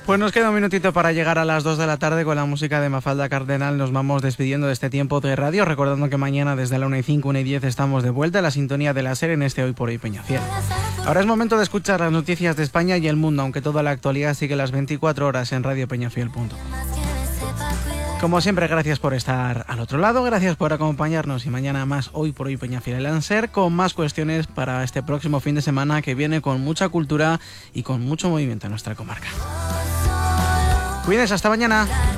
Pues nos queda un minutito para llegar a las 2 de la tarde con la música de Mafalda Cardenal. Nos vamos despidiendo de este tiempo de radio, recordando que mañana desde la 1:05, 1:10 estamos de vuelta a la sintonía de la SER en este Hoy por Hoy Peñafiel. Ahora es momento de escuchar las noticias de España y el mundo, aunque toda la actualidad sigue las 24 horas en radiopeñafiel.com. Como siempre, gracias por estar al otro lado, gracias por acompañarnos y mañana más Hoy por Hoy Peñafiel en SER con más cuestiones para este próximo fin de semana que viene con mucha cultura y con mucho movimiento en nuestra comarca. Cuídense, hasta mañana.